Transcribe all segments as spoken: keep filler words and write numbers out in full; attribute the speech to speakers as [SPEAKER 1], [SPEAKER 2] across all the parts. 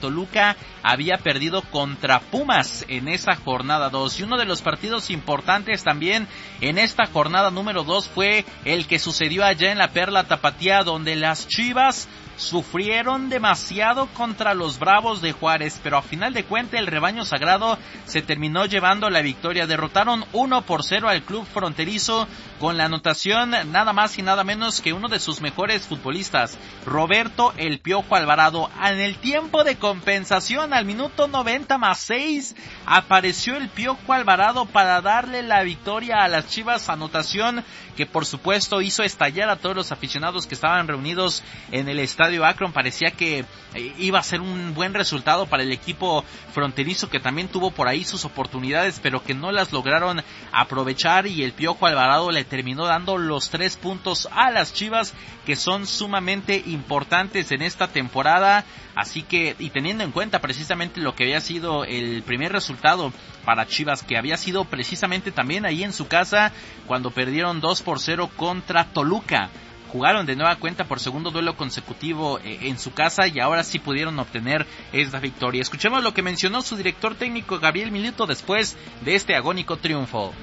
[SPEAKER 1] Toluca había perdido contra Pumas en esa jornada dos. Y uno de los partidos importantes también en esta jornada número dos fue el que sucedió allá en la Perla Tapatía, donde las Chivas sufrieron demasiado contra los Bravos de Juárez, pero a final de cuentas el rebaño sagrado se terminó llevando la victoria. Derrotaron uno por cero al club fronterizo con la anotación nada más y nada menos que uno de sus mejores futbolistas, Roberto El Piojo Alvarado. En el tiempo de compensación, al minuto noventa más seis, apareció El Piojo Alvarado para darle la victoria a las Chivas, anotación que por supuesto hizo estallar a todos los aficionados que estaban reunidos en el estadio Akron. Parecía que iba a ser un buen resultado para el equipo fronterizo, que también tuvo por ahí sus oportunidades, pero que no las lograron aprovechar, y el Piojo Alvarado le terminó dando los tres puntos a las Chivas, que son sumamente importantes en esta temporada. Así que, y teniendo en cuenta precisamente lo que había sido el primer resultado para Chivas, que había sido precisamente también ahí en su casa, cuando perdieron dos por cero contra Toluca. Jugaron de nueva cuenta por segundo duelo consecutivo en su casa y ahora sí pudieron obtener esta victoria. Escuchemos lo que mencionó su director técnico Gabriel Milito después de este agónico triunfo.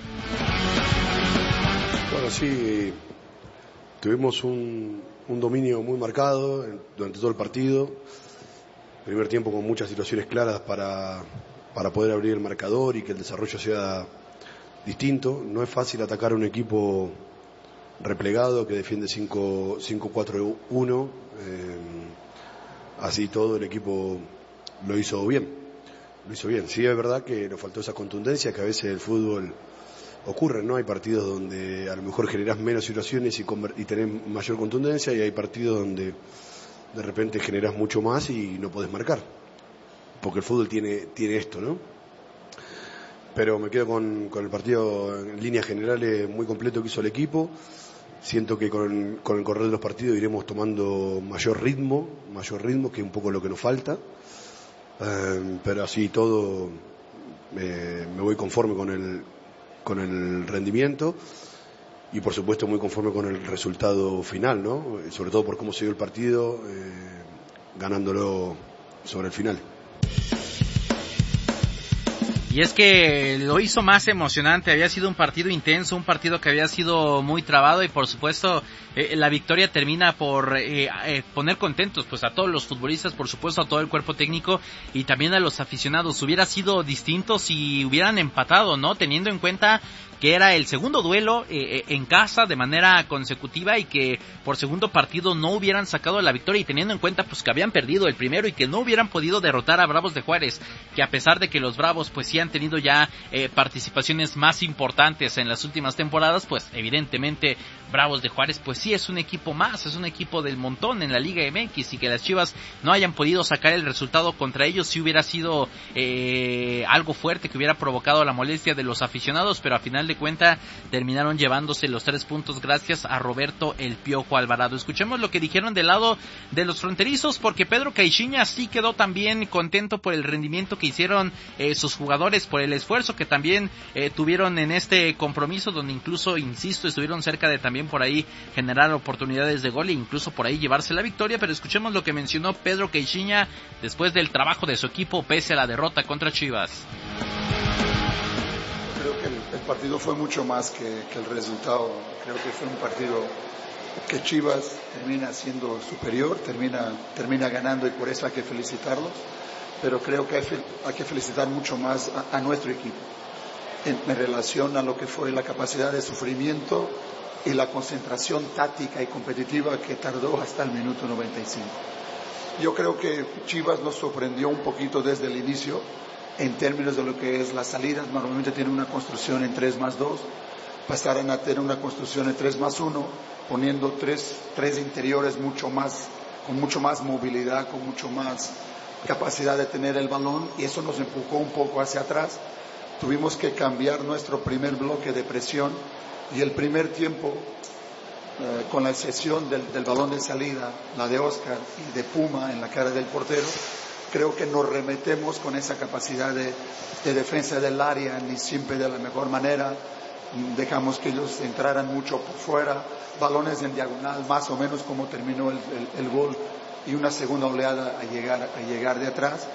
[SPEAKER 2] Bueno, sí, tuvimos un, un dominio muy marcado durante todo el partido. Primer tiempo con muchas situaciones claras para, para poder abrir el marcador y que el desarrollo sea distinto. No es fácil atacar a un equipo replegado que defiende cinco cuatro uno, eh, así todo el equipo lo hizo bien, lo hizo bien. Sí, es verdad que nos faltó esa contundencia que a veces el fútbol ocurre, ¿no? Hay partidos donde a lo mejor generás menos situaciones y, y tenés mayor contundencia, y hay partidos donde de repente generás mucho más y no podés marcar, porque el fútbol tiene, tiene esto, ¿no? Pero me quedo con, con el partido en líneas generales muy completo que hizo el equipo. Siento que con, con el correr de los partidos iremos tomando mayor ritmo, mayor ritmo, que es un poco lo que nos falta. Eh, pero así todo eh, me voy conforme con el, con el rendimiento y por supuesto muy conforme con el resultado final, ¿no? Sobre todo por cómo se dio el partido, eh, ganándolo sobre el final.
[SPEAKER 1] Y es que lo hizo más emocionante, había sido un partido intenso, un partido que había sido muy trabado, y por supuesto eh, la victoria termina por eh, eh, poner contentos pues a todos los futbolistas, por supuesto a todo el cuerpo técnico y también a los aficionados. Hubiera sido distinto si hubieran empatado, ¿no? Teniendo en cuenta que era el segundo duelo eh, en casa de manera consecutiva y que por segundo partido no hubieran sacado la victoria, y teniendo en cuenta pues que habían perdido el primero y que no hubieran podido derrotar a Bravos de Juárez, que a pesar de que los Bravos pues sí han tenido ya eh, participaciones más importantes en las últimas temporadas, pues evidentemente Bravos de Juárez pues sí es un equipo más, es un equipo del montón en la Liga M X, y que las Chivas no hayan podido sacar el resultado contra ellos sí hubiera sido eh, algo fuerte que hubiera provocado la molestia de los aficionados, pero a final de cuenta terminaron llevándose los tres puntos gracias a Roberto El Piojo Alvarado. Escuchemos lo que dijeron del lado de los fronterizos, porque Pedro Caixinha sí quedó también contento por el rendimiento que hicieron eh, sus jugadores, por el esfuerzo que también eh, tuvieron en este compromiso, donde incluso, insisto, estuvieron cerca de también por ahí generar oportunidades de gol e incluso por ahí llevarse la victoria. Pero escuchemos lo que mencionó Pedro Caixinha después del trabajo de su equipo pese a la derrota contra Chivas.
[SPEAKER 3] Creo que el, el partido fue mucho más que, que el resultado. Creo que fue un partido que Chivas termina siendo superior, termina, termina ganando, y por eso hay que felicitarlos. Pero creo que hay, hay que felicitar mucho más a, a nuestro equipo en, en relación a lo que fue la capacidad de sufrimiento y la concentración táctica y competitiva que tardó hasta el minuto noventa y cinco. Yo creo que Chivas nos sorprendió un poquito desde el inicio en términos de lo que es la salida. Normalmente tiene una construcción en tres más dos, pasaron a tener una construcción en tres más uno, poniendo tres, tres interiores mucho más, con mucho más movilidad, con mucho más capacidad de tener el balón, y eso nos empujó un poco hacia atrás. Tuvimos que cambiar nuestro primer bloque de presión, y el primer tiempo, eh, con la excepción del, del balón de salida, la de Oscar y de Puma en la cara del portero, creo que nos remetemos con esa capacidad de, de defensa del área, ni siempre de la mejor manera. Dejamos que ellos entraran mucho por fuera, balones en diagonal, más o menos como terminó el, el, el gol, y una segunda oleada a llegar, a llegar de atrás.